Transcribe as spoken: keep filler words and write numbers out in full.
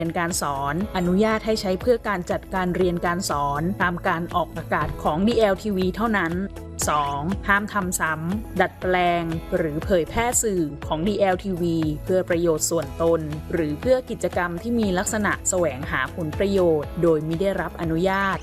เรียนการสอนอนุญาตให้ใช้เพื่อการจัดการเรียนการสอนตามการออกอากาศของ ดี แอล ที วี เท่านั้น สอง ห้ามทำซ้ำดัดแปลงหรือเผยแพร่สื่อของ ดี แอล ที วี เพื่อประโยชน์ส่วนตนหรือเพื่อกิจกรรมที่มีลักษณะแสวงหาผลประโยชน์โดยมิได้รับอนุญาต